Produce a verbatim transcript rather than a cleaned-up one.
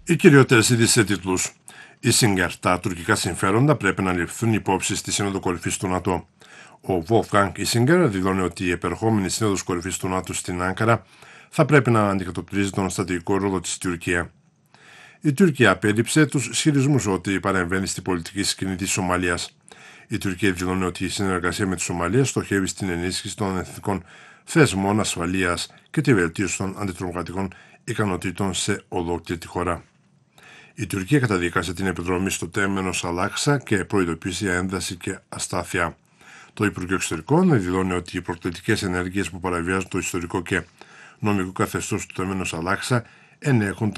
Οι κυριότερες ειδήσεις σε τίτλους. Ίσιγκερ, τα τουρκικά συμφέροντα πρέπει να ληφθούν υπόψη στη Σύνοδο Κορυφής του ΝΑΤΟ. Ο Wolfgang Ischinger δηλώνει ότι η επερχόμενη Σύνοδος Κορυφής του ΝΑΤΟ στην Άνκαρα θα πρέπει να αντικατοπτρίζει τον στρατηγικό ρόλο της Τουρκία. Η Τουρκία απέριψε τους ισχυρισμούς ότι παρεμβαίνει στην πολιτική σκηνή της Σομαλίας. Η Τουρκία δηλώνει ότι η συνεργασία με τη Σομαλία στοχεύει στην ενίσχυση των εθνικών θεσμών ασφαλείας και τη βελτίωση των αντιτρομοκρατικών ικανοτήτων σε ολόκληρη τη χώρα. Η Τουρκία καταδίκασε την επιδρομή στο τέμενος Αλάξα και προειδοποίησε για ένταση και αστάθεια. Το Υπουργείο Εξωτερικών δηλώνει ότι οι προκλητικές ενέργειες που παραβιάζουν το ιστορικό και νομικό καθεστώς του τέμενος Αλάξα ενέχουν